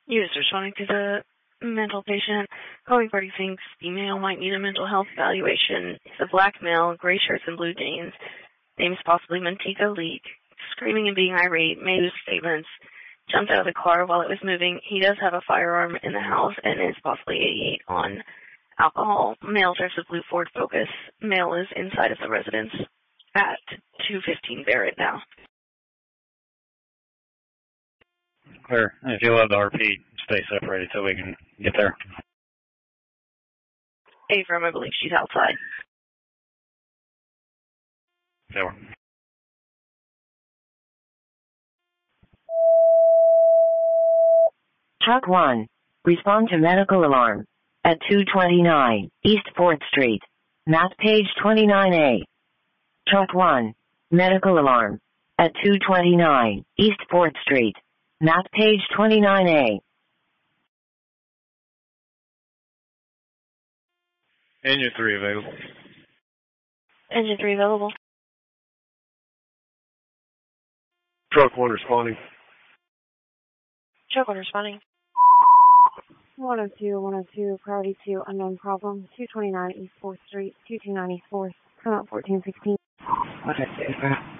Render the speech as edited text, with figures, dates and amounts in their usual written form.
You're responding to the mental patient. Calling party thinks the male might need a mental health evaluation. It's a black male, gray shirts and blue jeans. Name is possibly Mantika Leak. Screaming and being irate, made his statements. Jumped out of the car while it was moving. He does have a firearm in the house and is possibly 88 on alcohol. Male drives a blue Ford Focus. Male is inside of the residence at 215 Barrett now. Clear. If you'll have the RP, stay separated so we can get there. Avram, I believe she's outside. Over. Truck 1. Respond to medical alarm. At 229 East 4th Street. Map page 29A. Truck 1. Medical alarm. At 229 East 4th Street. Map page 29A. Engine 3 available. Engine 3 available. Truck 1 responding. Truck 1 responding. 102, priority 2, unknown problem, 229 East 4th Street, 229 East 4th, come out 1416. What is it?